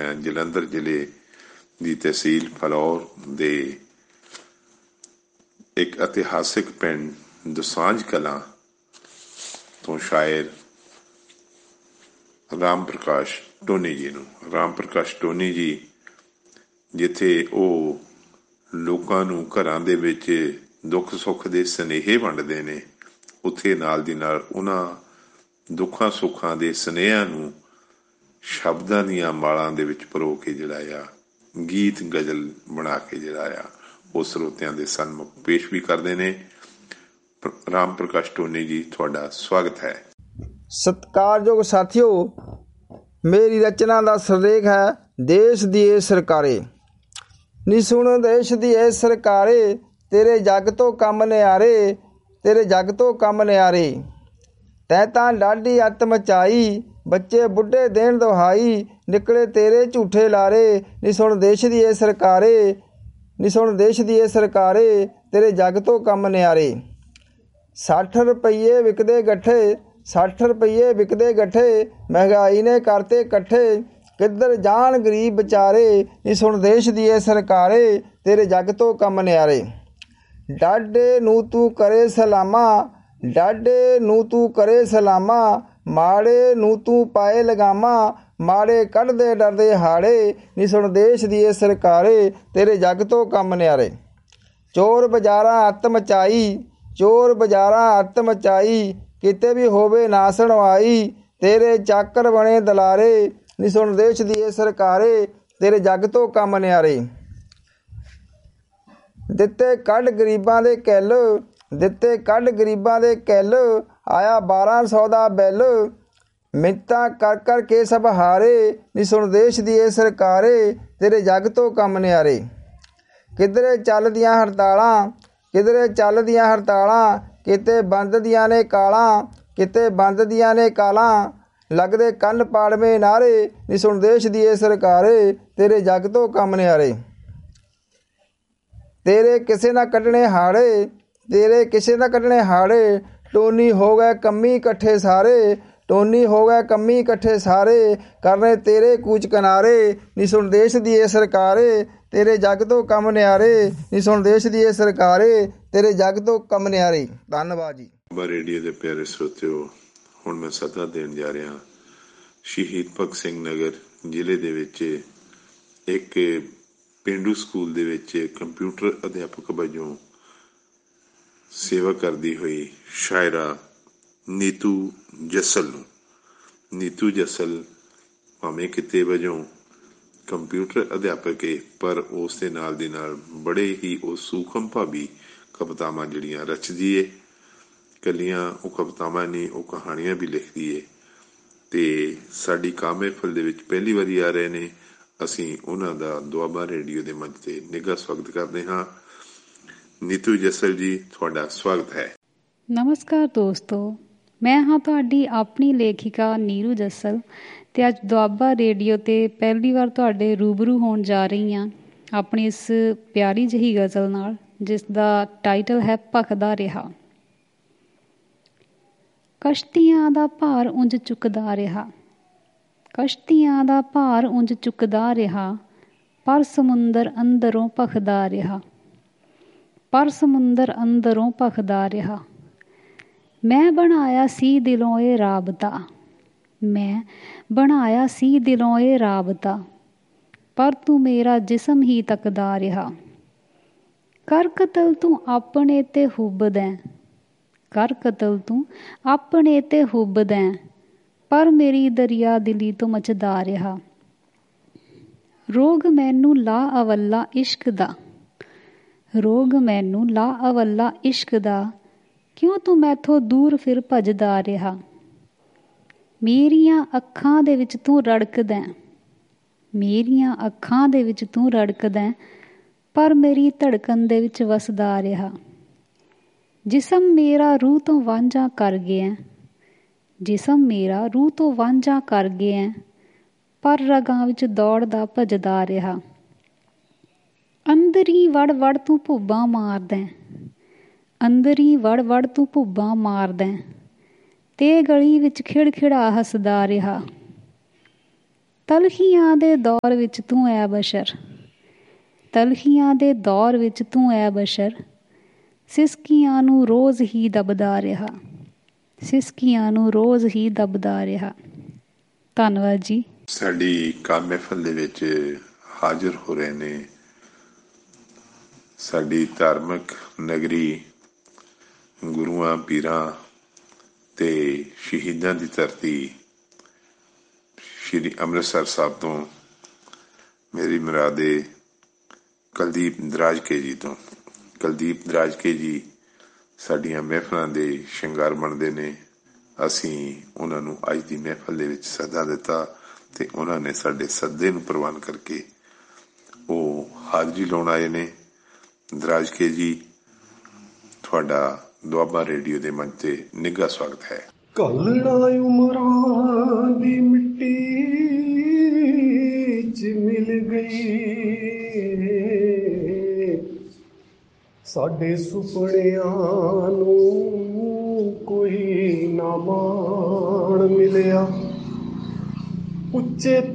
ਮੈਂ ਜਲੰਧਰ ਜ਼ਿਲ੍ਹੇ ਦੀ ਤਹਿਸੀਲ ਫਲੌਰ ਦੇ ਇੱਕ ਇਤਿਹਾਸਿਕ ਪਿੰਡ ਦੋਸਾਂਝ ਕਲਾਂ ਤੋਂ ਸ਼ਾਇਰ ਰਾਮ ਪ੍ਰਕਾਸ਼ ਟੋਨੀ ਜੀ ਨੂੰ। ਰਾਮ ਪ੍ਰਕਾਸ਼ ਟੋਨੀ ਜੀ ਜਿੱਥੇ ਉਹ ਲੋਕਾਂ ਨੂੰ ਘਰਾਂ ਦੇ ਵਿੱਚ ਦੁੱਖ ਸੁੱਖ ਦੇ ਸੁਨੇਹੇ ਵੰਡਦੇ ਨੇ, ਉੱਥੇ ਨਾਲ ਦੀ ਨਾਲ ਉਹਨਾਂ ਦੁੱਖਾਂ ਸੁੱਖਾਂ ਦੇ ਸੁਨੇਹਿਆਂ ਨੂੰ ਸ਼ਬਦਾਂ ਦੀਆਂ ਮਾਲਾਂ ਦੇ ਵਿੱਚ ਪਰੋ ਕੇ ਜਿਹੜਾ ਆ ਗੀਤ ਗਜ਼ਲ ਬਣਾ ਕੇ ਜਿਹੜਾ ਆ ਉਹ ਸਰੋਤਿਆਂ ਦੇ ਸਨਮੁਖ ਪੇਸ਼ ਵੀ ਕਰਦੇ ਨੇ। ਰਾਮ ਪ੍ਰਕਾਸ਼ ਟੋਨੀ ਜੀ, ਤੁਹਾਡਾ ਸਵਾਗਤ ਹੈ। ਸਤਿਕਾਰਯੋਗ ਸਾਥੀਓ, ਮੇਰੀ ਰਚਨਾ ਦਾ ਸਿਰਲੇਖ ਹੈ ਦੇਸ਼ ਦੀ ਏ ਸਰਕਾਰੇ। ਨੀ ਸੁਣ ਦੇਸ਼ ਦੀ ਏ ਸਰਕਾਰੇ, ਤੇਰੇ ਜੱਗ ਤੋਂ ਕੰਮ ਨਿਆਰੇ, ਤੇਰੇ ਜੱਗ ਤੋਂ ਕੰਮ ਨਿਆਰੇ। ਤੈਂ ਤਾਂ ਲਾਡੀ ਅੱਤ ਮਚਾਈ, ਬੱਚੇ ਬੁੱਢੇ ਦੇਣ ਦੁਹਾਈ, ਨਿਕਲੇ ਤੇਰੇ ਝੂਠੇ ਲਾਰੇ। ਨੀ ਸੁਣ ਦੇਸ਼ ਦੀ ਏ ਸਰਕਾਰੇ, ਨੀ ਸੁਣ ਦੇਸ਼ ਦੀ ਏ ਸਰਕਾਰੇ, ਤੇਰੇ ਜੱਗ ਤੋਂ ਕੰਮ ਨਿਆਰੇ। 60 ਰੁਪਈਏ ਵਿਕਦੇ ਗੱਠੇ, 60 ਰੁਪਈਏ ਵਿਕਦੇ ਗੱਠੇ, ਮਹਿੰਗਾਈ ਨੇ ਕਰਤੇ ਇਕੱਠੇ, ਕਿੱਧਰ ਜਾਣ ਗਰੀਬ ਵਿਚਾਰੇ। ਨੀ ਸੁਣ ਦੇਸ਼ ਦੀ ਏ ਸਰਕਾਰੇ, ਤੇਰੇ ਜੱਗ ਤੋਂ ਕੰਮ ਨਿਆਰੇ। ਡਾਢੇ ਨੂੰ ਤੂੰ ਕਰੇ ਸਲਾਮਾ, ਡਾਢੇ ਨੂੰ ਤੂੰ ਕਰੇ ਸਲਾਮਾ, ਮਾੜੇ ਨੂੰ ਤੂੰ ਪਾਏ ਲਗਾਮਾ, ਮਾੜੇ ਕੱਢਦੇ ਡਰਦੇ ਹਾੜੇ। ਨੀ ਸੁਣ ਦੇਸ਼ ਦੀ ਏ ਸਰਕਾਰੇ, ਤੇਰੇ ਜੱਗ ਤੋਂ ਕੰਮ ਨਿਆਰੇ। ਚੋਰ ਬਾਜ਼ਾਰਾਂ ਅੱਤ ਮਚਾਈ, ਚੋਰ ਬਾਜ਼ਾਰਾਂ ਅੱਤ ਮਚਾਈ, ਕਿਤੇ ਵੀ ਹੋਵੇ ਨਾ ਸੁਣਵਾਈ, ਤੇਰੇ ਚਾਕਰ ਬਣੇ ਦਲਾਰੇ। ਨੀ ਸੁਣ ਦੇਸ਼ ਦੀ ਏ ਸਰਕਾਰੇ, ਤੇਰੇ ਜੱਗ ਤੋਂ ਕੰਮ ਨਿਆਰੇ। ਦਿੱਤੇ ਕੱਢ ਗਰੀਬਾਂ ਦੇ ਕਿੱਲ, ਦਿੱਤੇ ਕੱਢ ਗਰੀਬਾਂ ਦੇ ਕਿੱਲ, ਆਇਆ 1200 ਦਾ ਬਿੱਲ, ਮਿੰਨਤਾਂ ਕਰ ਕਰ ਕੇ ਸਭ ਹਾਰੇ। ਨੀ ਸੁਣ ਦੇਸ਼ ਦੀ ਏ ਸਰਕਾਰੇ, ਤੇਰੇ ਜੱਗ ਤੋਂ ਕੰਮ ਨਿਆਰੇ। ਕਿਧਰੇ ਚੱਲਦੀਆਂ ਹੜਤਾਲਾਂ, ਕਿਧਰੇ ਚੱਲਦੀਆਂ ਹੜਤਾਲਾਂ, ਕਿਤੇ ਬੰਦ ਦੀਆਂ ਨੇ ਕਾਲਾਂ, ਕਿਤੇ ਬੰਦ ਦੀਆਂ ਨੇ ਕਾਲਾਂ, ਲੱਗਦੇ ਕੰਨ ਪਾੜਵੇਂ ਨਾਰੇ। ਨੀ ਸੁਣ ਦੇਸ਼ ਦੀ ਏ ਸਰਕਾਰੇ, ਤੇਰੇ ਜੱਗ ਤੋਂ ਕੰਮ ਨਿਆਰੇ। ਤੇਰੇ ਕਿਸੇ ਨਾ ਕੱਢਣੇ ਹਾੜੇ, ਤੇਰੇ ਕਿਸੇ ਨਾ ਕੱਢਣੇ ਹਾੜੇ, ਟੋਨੀ ਹੋ ਗਏ ਕੰਮੀ ਇਕੱਠੇ ਸਾਰੇ, ਟੋਨੀ ਹੋ ਗਏ ਕੰਮੀ ਇਕੱਠੇ ਸਾਰੇ, ਕਰਨੇ ਤੇਰੇ ਕੂਚ ਕਿਨਾਰੇ। ਨੀ ਸੁਣ ਦੇਸ਼ ਦੀ ਏ ਸਰਕਾਰੇ, ਤੇਰੇ ਜੱਗ ਤੋਂ ਕੰਮ ਨਿਆਰੇ। ਨੀ ਸੁਣ ਦੇਸ਼ ਦੀ ਏ ਸਰਕਾਰੇ, ਤੇਰੇ ਜੱਗ ਤੋਂ ਕੰਮ ਨਿਆਰੇ। ਧੰਨਵਾਦ ਜੀ। ਰੇਡੀਓ ਦੇ ਪਿਆਰੇ ਸਰੋਤਿਓ, ਹੁਣ ਮੈਂ ਸੱਦਾ ਦੇਣ ਜਾ ਰਿਹਾ ਸ਼ਹੀਦ ਭਗਤ ਸਿੰਘ ਨਗਰ ਜ਼ਿਲ੍ਹੇ ਦੇ ਵਿੱਚ ਇੱਕ ਪੇਂਡੂ ਸਕੂਲ ਦੇ ਵਿੱਚ ਕੰਪਿਊਟਰ ਅਧਿਆਪਕ ਵਜੋਂ ਸੇਵਾ ਕਰਦੀ ਹੋਈ ਸ਼ਾਇਰਾ ਨੀਤੂ ਜੱਸਲ ਨੂੰ। ਨੀਤੂ ਜੱਸਲ ਭਾਵੇਂ ਕਿਤੇ ਵਜੋਂ ਕੰਪਿਊਟਰ ਅਧਿਆਪਕ ਹੈ, ਪਰ ਉਸ ਦੇ ਨਾਲ ਦੀ ਨਾਲ ਬੜੇ ਹੀ ਉਹ ਸੂਖਮ ਭਾਵੀ ਕਵਿਤਾਵਾਂ ਜਿਹੜੀਆਂ ਰਚਦੀ ਏ। ਇਕੱਲੀਆਂ ਉਹ ਕਵਿਤਾਵਾਂ ਨਹੀਂ, ਉਹ ਕਹਾਣੀਆਂ ਵੀ ਲਿਖਦੀ ਏ ਤੇ ਸਾਡੀ ਕਾਮ ਮਹਿਫਲ ਦੇ ਵਿੱਚ ਪਹਿਲੀ ਵਾਰੀ ਆ ਰਹੇ ਨੇ। ਅਸੀਂ ਉਹਨਾਂ ਦਾ ਦੁਆਬਾ ਰੇਡੀਓ ਦੇ ਮੰਚ ਤੇ ਨਿੱਘਾ ਸਵਾਗਤ ਕਰਦੇ ਹਾਂ। ਨੀਤੂ ਜੱਸਲ ਜੀ, ਤੁਹਾਡਾ ਸਵਾਗਤ ਹੈ। ਨਮਸਕਾਰ ਦੋਸਤੋ, ਮੈਂ ਹਾਂ ਤੁਹਾਡੀ ਆਪਣੀ ਲੇਖਿਕਾ ਨੀਰੂ ਜੱਸਲ ਤੇ ਅੱਜ ਦੁਆਬਾ ਰੇਡੀਓ ਤੇ ਪਹਿਲੀ ਵਾਰ ਤੁਹਾਡੇ ਰੂਬਰੂ ਹੋਣ ਜਾ ਰਹੀ ਹਾਂ ਆਪਣੀ ਇਸ ਪਿਆਰੀ ਜਿਹੀ ਗਜ਼ਲ ਨਾਲ, ਜਿਸ ਦਾ ਟਾਈਟਲ ਹੈ ਭਖਦਾ ਰਿਹਾ। ਕਸ਼ਤੀਆਂ ਦਾ ਭਾਰ ਉਂਝ ਚੁੱਕਦਾ ਰਿਹਾ, ਕਸ਼ਤੀਆਂ ਦਾ ਭਾਰ ਉਂਝ ਚੁੱਕਦਾ ਰਿਹਾ, ਪਰ ਸਮੁੰਦਰ ਅੰਦਰੋਂ ਭਖਦਾ ਰਿਹਾ, ਪਰ ਸਮੁੰਦਰ ਅੰਦਰੋਂ ਭਖਦਾ ਰਿਹਾ। ਮੈਂ ਬਣਾਇਆ ਸੀ ਦਿਲੋਂ ਇਹ ਰਾਬਤਾ, ਮੈਂ ਬਣਾਇਆ ਸੀ ਦਿਲੋਂ ਇਹ ਰਾਬਤਾ, ਪਰ ਤੂੰ ਮੇਰਾ ਜਿਸਮ ਹੀ ਤੱਕਦਾ ਰਿਹਾ। ਕਰ ਕਤਲ ਤੂੰ ਆਪਣੇ ਤੇ ਹੁੱਬਦੈਂ, ਕਰ ਕਤਲ ਤੂੰ ਆਪਣੇ ਤੇ ਹੁੱਬਦੈਂ, ਪਰ ਮੇਰੀ ਦਰਿਆ ਦਿਲੀ ਤੋਂ ਮਚਦਾ ਰਿਹਾ। ਰੋਗ ਮੈਨੂੰ ਲਾ ਅਵੱਲਾ ਇਸ਼ਕ ਦਾ, ਰੋਗ ਮੈਨੂੰ ਲਾ ਅਵੱਲਾ ਇਸ਼ਕ ਦਾ, ਕਿਉਂ ਤੂੰ ਮੈਥੋਂ ਦੂਰ ਫਿਰ ਭੱਜਦਾ ਰਿਹਾ। ਮੇਰੀਆਂ ਅੱਖਾਂ ਦੇ ਵਿੱਚ ਤੂੰ ਰੜਕਦੈਂ, ਮੇਰੀਆਂ ਅੱਖਾਂ ਦੇ ਵਿੱਚ ਤੂੰ ਰੜਕਦੈਂ, ਪਰ ਮੇਰੀ ਧੜਕਣ ਦੇ ਵਿੱਚ ਵਸਦਾ ਰਿਹਾ। ਜਿਸਮ ਮੇਰਾ ਰੂਹ ਤੋਂ ਵਾਂਝਾ ਕਰ ਗਿਆ, ਜਿਸਮ ਮੇਰਾ ਰੂਹ ਤੋਂ ਵਾਂਝਾ ਕਰ ਗਿਆ, ਪਰ ਰਗਾਂ ਵਿੱਚ ਦੌੜਦਾ ਭੱਜਦਾ ਰਿਹਾ। ਅੰਦਰ ਹੀ ਵੜ ਵੜ ਤੂੰ ਭੁੱਬਾਂ ਮਾਰਦੈਂ, ਅੰਦਰ ਹੀ ਵੜ ਵੜ ਤੂੰ ਭੁੱਬਾਂ ਮਾਰਦੈਂ, ਤੇ ਗਲੀ ਵਿੱਚ ਖਿੜ ਖਿੜਾ ਹੱਸਦਾ ਰਿਹਾ। ਤਲਖੀਆਂ ਦੇ ਦੌਰ ਵਿੱਚ ਤੂੰ ਐ ਬਸ਼ਰ, ਤਲਖੀਆਂ ਦੇ ਦੌਰ ਵਿੱਚ ਤੂੰ ਐ ਬਸ਼ਰ, ਸਿਸਕੀਆਂ ਨੂੰ ਰੋਜ਼ ਹੀ ਦਬਦਾ ਰਿਹਾ, ਸਿਸਕੀਆਂ ਨੂੰ ਰੋਜ਼ ਹੀ ਦਬਦਾ ਰਿਹਾ। ਧੰਨਵਾਦ ਜੀ। ਸਾਡੀ ਕਾਵਿ ਮਹਿਫਲ ਦੇ ਵਿੱਚ ਹਾਜ਼ਰ ਹੋ ਰਹੇ ਨੇ ਸਾਡੀ ਧਾਰਮਿਕ ਨਗਰੀ, ਗੁਰੂਆਂ ਪੀਰਾਂ ਤੇ ਸ਼ਹੀਦਾਂ ਦੀ ਧਰਤੀ ਸ਼੍ਰੀ ਅੰਮ੍ਰਿਤਸਰ ਸਾਹਿਬ ਤੋਂ ਮੇਰੀ ਮੁਰਾਦੇ ਕੁਲਦੀਪ ਦਰਾਜਕੇ ਜੀ ਤੋਂ। ਕੁਲਦੀਪ ਦਰਾਜਕੇ ਜੀ ਸਾਡੀਆਂ ਮਹਿਫਲਾਂ ਦੇ ਸ਼ਿੰਗਾਰ ਬਣਦੇ ਨੇ। ਅਸੀਂ ਉਹਨਾਂ ਨੂੰ ਅੱਜ ਦੀ ਮਹਿਫਲ ਦੇ ਵਿੱਚ ਸੱਦਾ ਦਿੱਤਾ ਤੇ ਉਹਨਾਂ ਨੇ ਸਾਡੇ ਸੱਦੇ ਨੂੰ ਪ੍ਰਵਾਨ ਕਰਕੇ ਉਹ ਹਾਜ਼ਰੀ ਲਾਉਣ ਆਏ ਨੇ। ਦਰਾਜਕੇ ਜੀ, ਤੁਹਾਡਾ ਦੁਆਬਾ ਰੇਡੀਓ ਦੇ ਮੰਚ ਤੇ ਨਿੱਘਾ ਸਵਾਗਤ ਹੈ। ਘਾਲਣਾ ਉਮਰਾਂ ਦੀ ਮਿੱਟੀ ਚ ਮਿਲ ਗਈ, ਸਾਡੇ ਸੁਪਨਿਆਂ ਨੂੰ ਕੋਈ ਨਾ ਮਾਣ ਮਿਲਿਆ। ਉੱਚੇ